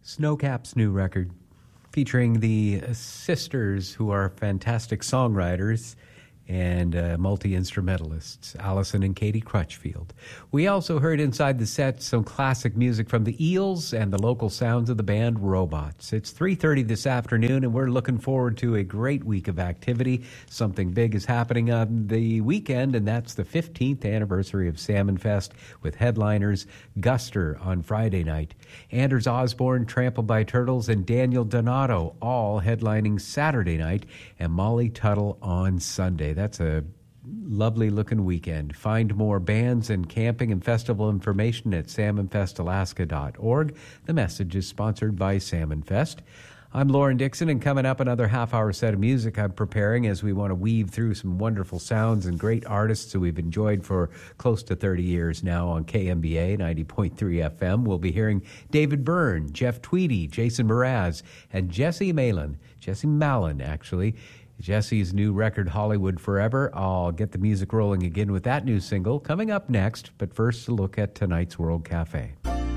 Snowcap's new record, featuring the sisters who are fantastic songwriters and multi-instrumentalists, Allison and Katie Crutchfield. We also heard inside the set some classic music from the Eels and the local sounds of the band Robots. It's 3:30 this afternoon, and we're looking forward to a great week of activity. Something big is happening on the weekend, and that's the 15th anniversary of Salmon Fest, with headliners Guster on Friday night, Anders Osborne, Trampled by Turtles, and Daniel Donato, all headlining Saturday night, and Molly Tuttle on Sunday. That's a lovely-looking weekend. Find more bands and camping and festival information at salmonfestalaska.org. The message is sponsored by Salmon Fest. I'm Lauren Dixon, and coming up, another half-hour set of music I'm preparing as we want to weave through some wonderful sounds and great artists who we've enjoyed for close to 30 years now on KMBA 90.3 FM. We'll be hearing David Byrne, Jeff Tweedy, Jason Mraz, and Jesse Malin, actually. Jesse's new record, Hollywood Forever. I'll get the music rolling again with that new single coming up next, but first a look at tonight's World Cafe.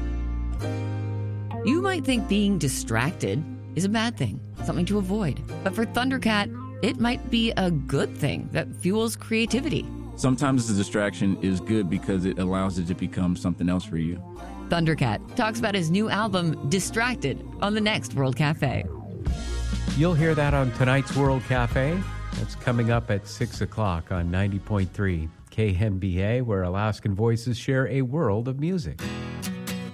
You might think being distracted is a bad thing, something to avoid. But for Thundercat, it might be a good thing that fuels creativity. Sometimes the distraction is good because it allows it to become something else for you. Thundercat talks about his new album, Distracted, on the next World Cafe. You'll hear that on tonight's World Cafe. That's coming up at 6 o'clock on 90.3 KMBA, where Alaskan voices share a world of music.